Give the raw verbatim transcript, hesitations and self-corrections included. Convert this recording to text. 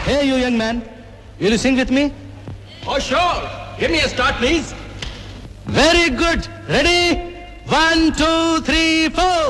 Hey, you young man. Will you sing with me? Oh, sure. Give me a start, please. Very good. Ready? One, two, three, four.